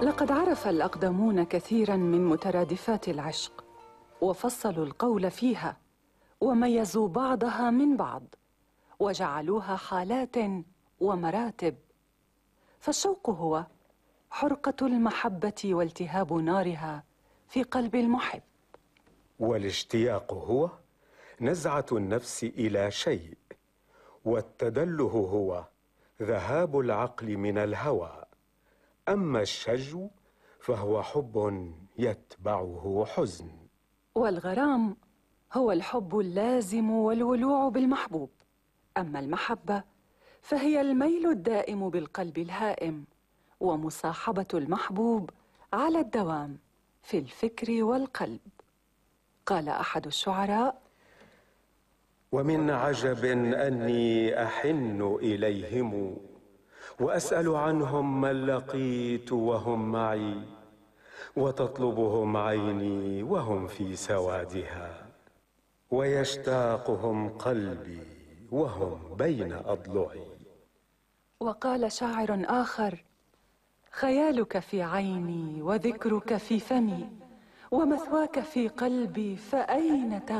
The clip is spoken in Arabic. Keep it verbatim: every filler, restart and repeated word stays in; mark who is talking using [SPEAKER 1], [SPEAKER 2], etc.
[SPEAKER 1] لقد عرف الأقدمون كثيراً من مترادفات العشق، وفصلوا القول فيها، وميزوا بعضها من بعض، وجعلوها حالات ومراتب. فالشوق هو حرقة المحبة والتهاب نارها في قلب المحب،
[SPEAKER 2] والاشتياق هو نزعة النفس إلى شيء، والتدله هو ذهاب العقل من الهوى. أما الشجو فهو حب يتبعه حزن.
[SPEAKER 1] والغرام هو الحب اللازم والولوع بالمحبوب. أما المحبة فهي الميل الدائم بالقلب الهائم، ومصاحبة المحبوب على الدوام في الفكر والقلب. قال أحد الشعراء:
[SPEAKER 2] ومن عجب أني أحن إليهم، وأسأل عنهم من لقيت وهم معي، وتطلبهم عيني وهم في سوادها، ويشتاقهم قلبي وهم بين أضلعي.
[SPEAKER 1] وقال شاعر آخر: خيالك في عيني وذكرك في فمي، ومثواك في قلبي، فأين تغيب؟